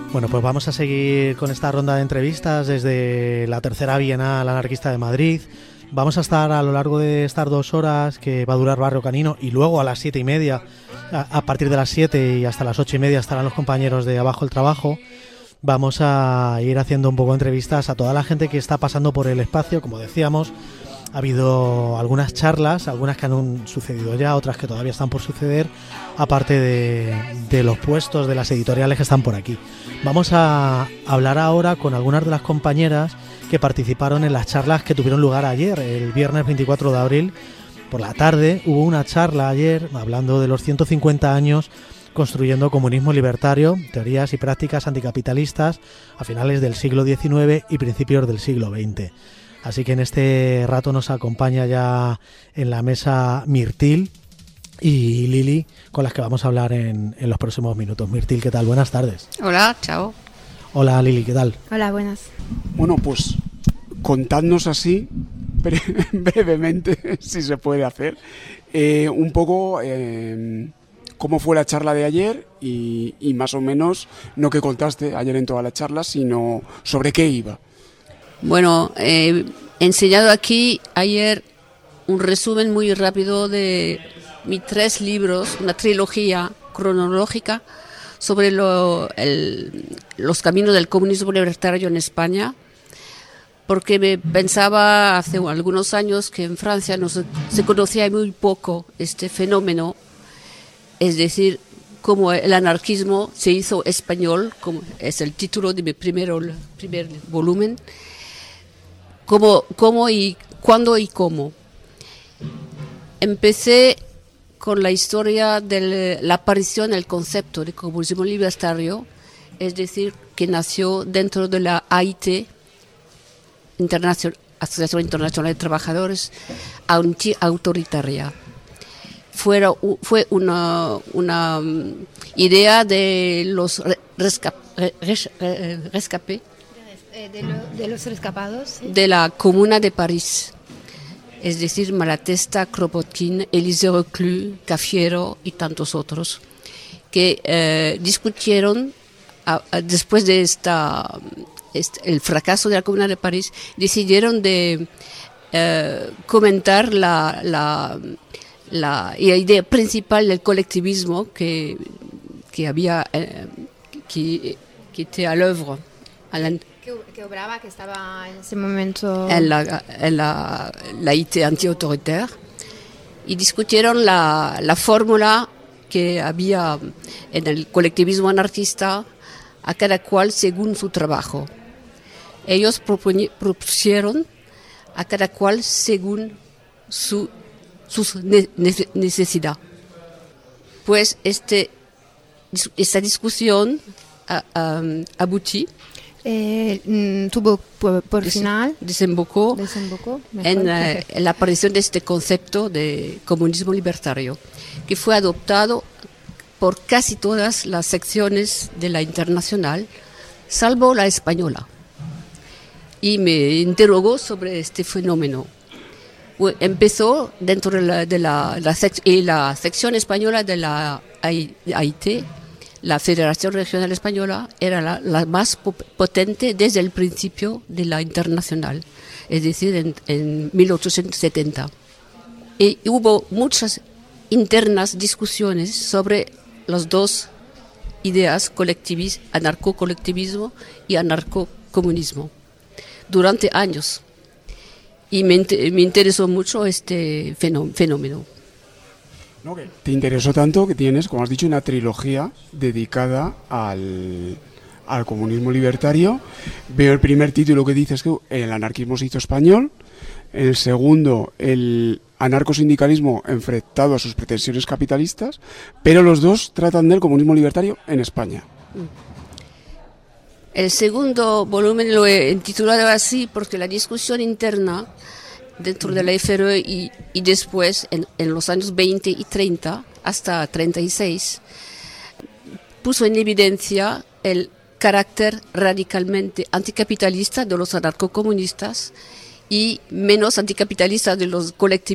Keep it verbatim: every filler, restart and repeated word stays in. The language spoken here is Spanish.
Bueno, pues vamos a seguir con esta ronda de entrevistas desde la tercera Bienal Anarquista de Madrid. Vamos a estar a lo largo de estas dos horas que va a durar Barrio Canino, y luego a las siete y media, a, a partir de las siete y hasta las ocho y media estarán los compañeros de Abajo el Trabajo. Vamos a ir haciendo un poco de entrevistas a toda la gente que está pasando por el espacio. Como decíamos, ha habido algunas charlas, algunas que han sucedido ya, otras que todavía están por suceder, aparte de, de los puestos de las editoriales que están por aquí. Vamos a hablar ahora con algunas de las compañeras que participaron en las charlas que tuvieron lugar ayer, el viernes veinticuatro de abril, por la tarde. Hubo una charla ayer hablando de los ciento cincuenta años construyendo comunismo libertario, teorías y prácticas anticapitalistas a finales del siglo diecinueve y principios del siglo veinte. Así que en este rato nos acompaña ya en la mesa Mirtil y Lili, con las que vamos a hablar en, en los próximos minutos. Mirtil, ¿qué tal? Buenas tardes. Hola, chao. Hola Lili, ¿qué tal? Hola, buenas. Bueno, pues contadnos así, bre- brevemente, si se puede hacer, eh, un poco eh, cómo fue la charla de ayer y, y más o menos, no que contaste ayer en toda la charla, sino sobre qué iba. Bueno, eh, he enseñado aquí ayer un resumen muy rápido de mis tres libros, una trilogía cronológica sobre lo, el, los caminos del comunismo libertario en España, porque me pensaba hace algunos años que en Francia no se, se conocía muy poco este fenómeno, es decir, cómo el anarquismo se hizo español, como es el título de mi primer, primer volumen, cómo, cómo y cuándo y cómo. Empecé con la historia de la aparición del concepto de comunismo libertario, es decir, que nació dentro de la A I T, Internacion- Asociación Internacional de Trabajadores, anti-autoritaria. Fuera, fue una, una idea de los rescap, res, rescapés, de, de, lo, de los rescapados, ¿sí? De la Comuna de París. Es decir, Malatesta, Kropotkin, Élisée Reclus, Cafiero y tantos otros, que eh, discutieron a, a, después de esta, este, el fracaso de la Comuna de París, decidieron de eh, comentar la, la, la, la idea principal del colectivismo que, que había, eh, que, que était à l'œuvre. Que, que obraba, que estaba en ese momento en la, en la, la I T anti-autoritaire, y discutieron la, la fórmula que había en el colectivismo anarquista, a cada cual según su trabajo. Ellos propone, propusieron a cada cual según su sus ne, necesidad. Pues este, esta discusión a, a, abutí Eh, tuvo por, por final desembocó, desembocó en, uh, en la aparición de este concepto de comunismo libertario, que fue adoptado por casi todas las secciones de la Internacional, salvo la española. Y me interrogó sobre este fenómeno. Empezó dentro de la, de la, la, sec, y la sección española de la A I T. La Federación Regional Española era la, la más potente desde el principio de la Internacional, es decir, en, en mil ochocientos setenta. Y hubo muchas internas discusiones sobre las dos ideas, colectivis, anarcocolectivismo y anarcocomunismo, durante años. Y me, me interesó mucho este fenómeno. ¿No? Que te interesó tanto que tienes, como has dicho, una trilogía dedicada al, al comunismo libertario. Veo el primer título que dices que el anarquismo se hizo español, el segundo el anarcosindicalismo enfrentado a sus pretensiones capitalistas, pero los dos tratan del comunismo libertario en España. El segundo volumen lo he titulado así porque la discusión interna dentro de la F R E y, y después en, en los años veinte y treinta hasta treinta y seis puso en evidencia el carácter radicalmente anticapitalista de los anarcocomunistas y menos anticapitalista de los colectivistas